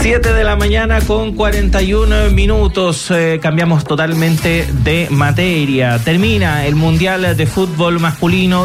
7 de la mañana con 41 minutos. Cambiamos totalmente de materia. Termina el Mundial de Fútbol Masculino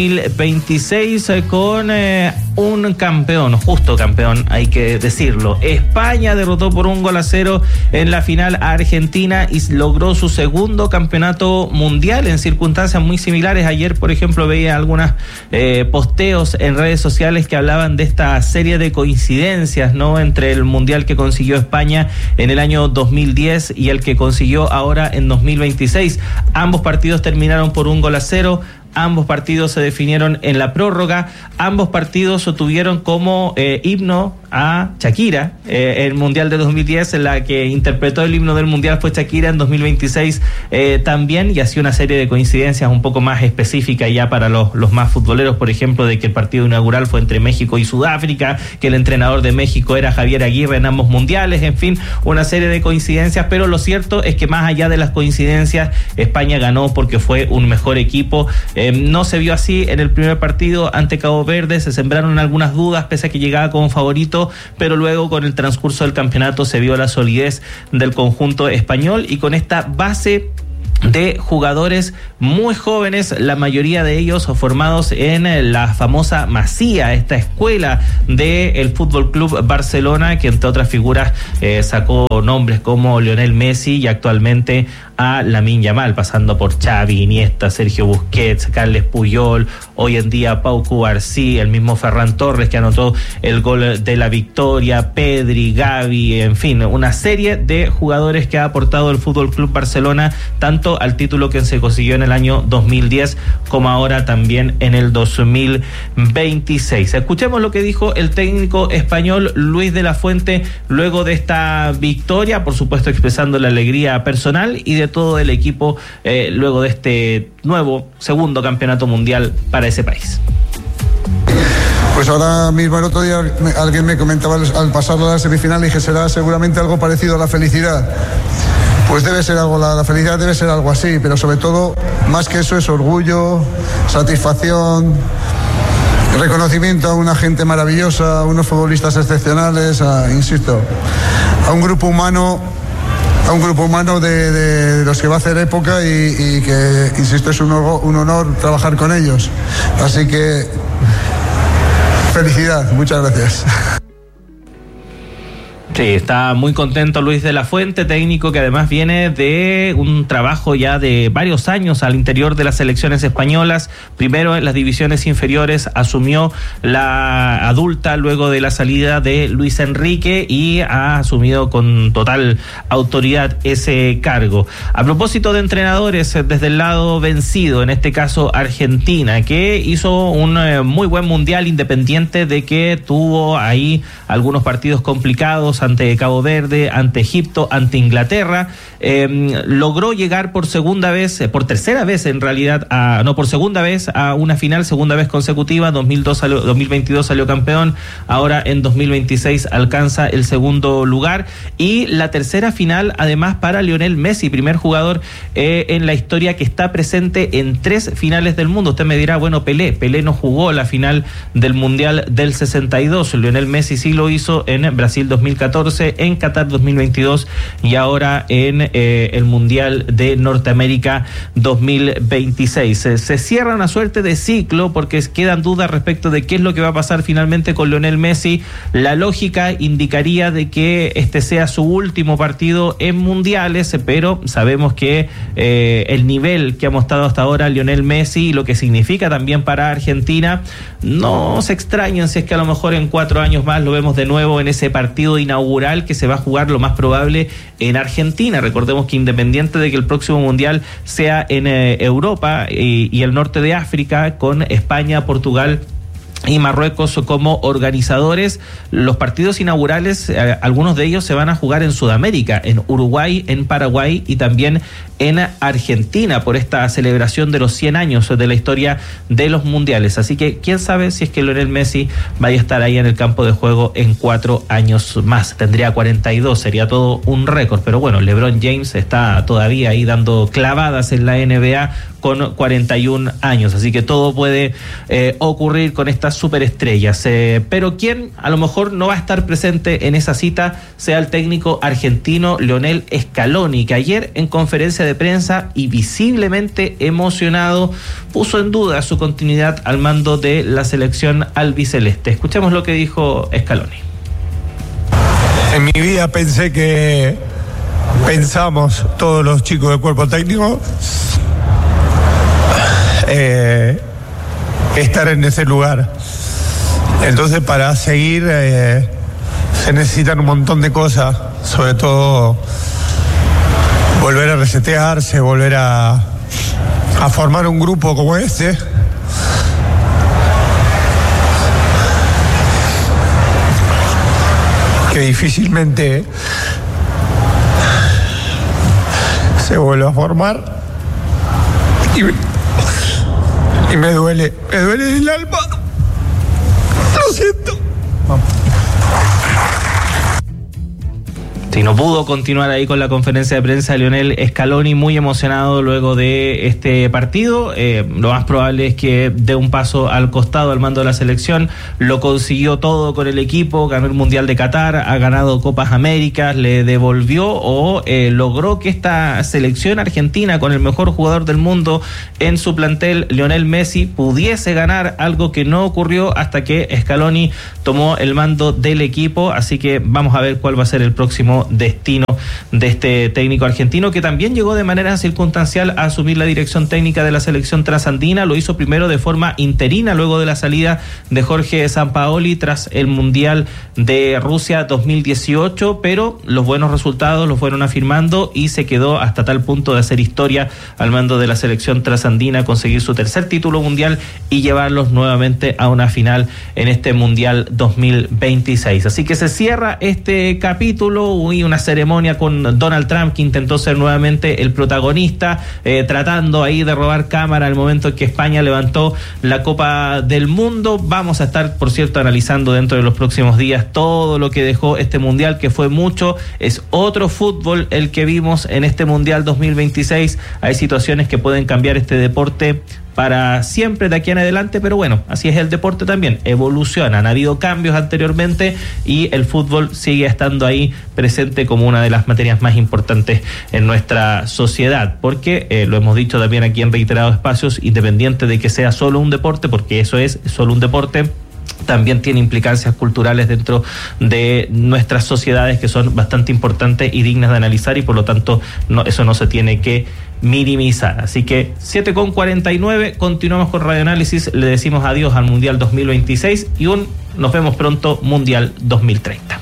2026 con un campeón, justo campeón, hay que decirlo. España derrotó por 1-0 en la final a Argentina y logró su segundo campeonato mundial en circunstancias muy similares. Ayer, por ejemplo, veía algunos posteos en redes sociales que hablaban de esta serie de coincidencias, ¿no?, entre el mundial que consiguió España en el año 2010 y el que consiguió ahora en 2026. Ambos partidos terminaron por 1-0. Ambos partidos se definieron en la prórroga. Ambos partidos tuvieron como himno a Shakira. El Mundial de 2010, en la que interpretó el himno del Mundial fue Shakira. En 2026 también, y así una serie de coincidencias un poco más específicas ya para los más futboleros, por ejemplo, de que el partido inaugural fue entre México y Sudáfrica, que el entrenador de México era Javier Aguirre en ambos mundiales, en fin, una serie de coincidencias, pero lo cierto es que más allá de las coincidencias, España ganó porque fue un mejor equipo. No se vio así en el primer partido ante Cabo Verde, se sembraron algunas dudas pese a que llegaba como favorito, pero luego con el transcurso del campeonato se vio la solidez del conjunto español y con esta base de jugadores muy jóvenes, la mayoría de ellos formados en la famosa Masía, esta escuela del Fútbol Club Barcelona, que entre otras figuras sacó nombres como Lionel Messi y actualmente a Lamine Yamal, pasando por Xavi, Iniesta, Sergio Busquets, Carles Puyol, hoy en día Pau Cubarsí, el mismo Ferran Torres que anotó el gol de la victoria, Pedri, Gavi, en fin, una serie de jugadores que ha aportado el Fútbol Club Barcelona tanto al título que se consiguió en el año 2010 como ahora también en el 2026. Escuchemos lo que dijo el técnico español Luis de la Fuente luego de esta victoria, por supuesto expresando la alegría personal y de todo el equipo luego de este nuevo segundo campeonato mundial para ese país. Pues ahora mismo, el otro día alguien me comentaba al pasar a la semifinal, y dije, será seguramente algo parecido a la felicidad. Pues debe ser algo, la felicidad debe ser algo así, pero sobre todo, más que eso, es orgullo, satisfacción, reconocimiento a una gente maravillosa, a unos futbolistas excepcionales, insisto, a un grupo humano de los que va a hacer época y que, insisto, es un honor trabajar con ellos. Así que, felicidad, muchas gracias. Sí, está muy contento Luis de la Fuente, técnico que además viene de un trabajo ya de varios años al interior de las selecciones españolas. Primero en las divisiones inferiores, asumió la adulta luego de la salida de Luis Enrique y ha asumido con total autoridad ese cargo. A propósito de entrenadores, desde el lado vencido, en este caso Argentina, que hizo un muy buen mundial, independiente de que tuvo ahí algunos partidos complicados ante Cabo Verde, ante Egipto, ante Inglaterra, logró llegar por tercera vez en realidad, por segunda vez a una final, segunda vez consecutiva. 2022 salió campeón, ahora en 2026 alcanza el segundo lugar y la tercera final además para Lionel Messi, primer jugador en la historia que está presente en 3 finales del mundo. Usted me dirá, bueno, Pelé no jugó la final del Mundial del 62, Lionel Messi sí lo hizo en Brasil 2014, en Qatar 2022 y ahora en el Mundial de Norteamérica 2026. Se cierra una suerte de ciclo porque quedan dudas respecto de qué es lo que va a pasar finalmente con Lionel Messi. La lógica indicaría de que este sea su último partido en mundiales, pero sabemos que el nivel que ha mostrado hasta ahora Lionel Messi y lo que significa también para Argentina, no se extrañen si es que a lo mejor en 4 años más lo vemos de nuevo en ese partido inaugural que se va a jugar lo más probable en Argentina. Recordemos que independiente de que el próximo mundial sea en Europa y el norte de África, con España, Portugal y Marruecos como organizadores, los partidos inaugurales, algunos de ellos se van a jugar en Sudamérica, en Uruguay, en Paraguay y también en Argentina, por esta celebración de los 100 años de la historia de los mundiales. Así que quién sabe si es que Lionel Messi vaya a estar ahí en el campo de juego en 4 años más. Tendría 42, sería todo un récord, pero bueno, LeBron James está todavía ahí dando clavadas en la NBA con 41 años. Así que todo puede ocurrir con estas superestrellas. Pero quien a lo mejor no va a estar presente en esa cita sea el técnico argentino Lionel Scaloni, que ayer en conferencia de prensa y visiblemente emocionado puso en duda su continuidad al mando de la selección albiceleste. Escuchemos lo que dijo Scaloni. En mi vida pensamos todos los chicos del cuerpo técnico estar en ese lugar. Entonces para seguir se necesitan un montón de cosas, sobre todo volver a resetearse, volver a formar un grupo como este. Que difícilmente se vuelve a formar y me duele el alma. Lo siento. Si no pudo continuar ahí con la conferencia de prensa, Lionel Scaloni muy emocionado luego de este partido. Lo más probable es que dé un paso al costado al mando de la selección. Lo consiguió todo con el equipo, ganó el Mundial de Qatar, ha ganado Copas Américas, le devolvió o logró que esta selección argentina con el mejor jugador del mundo en su plantel, Lionel Messi, pudiese ganar, algo que no ocurrió hasta que Scaloni tomó el mando del equipo. Así que vamos a ver cuál va a ser el próximo destino de este técnico argentino, que también llegó de manera circunstancial a asumir la dirección técnica de la selección trasandina. Lo hizo primero de forma interina luego de la salida de Jorge Sampaoli tras el Mundial de Rusia 2018, pero los buenos resultados los fueron afirmando y se quedó hasta tal punto de hacer historia al mando de la selección trasandina, conseguir su tercer título mundial y llevarlos nuevamente a una final en este Mundial 2026. Así que se cierra este capítulo y una ceremonia con Donald Trump, que intentó ser nuevamente el protagonista, tratando ahí de robar cámara al momento en que España levantó la Copa del Mundo. Vamos a estar, por cierto, analizando dentro de los próximos días todo lo que dejó este Mundial, que fue mucho. Es otro fútbol el que vimos en este Mundial 2026. Hay situaciones que pueden cambiar este deporte para siempre de aquí en adelante, pero bueno, así es el deporte también, evoluciona, han habido cambios anteriormente y el fútbol sigue estando ahí presente como una de las materias más importantes en nuestra sociedad, porque lo hemos dicho también aquí en reiterados espacios, independiente de que sea solo un deporte, porque eso es solo un deporte, también tiene implicancias culturales dentro de nuestras sociedades que son bastante importantes y dignas de analizar, y por lo tanto eso no se tiene que minimizar. Así que 7:49, continuamos con Radio Análisis, le decimos adiós al Mundial 2026 y nos vemos pronto Mundial 2030.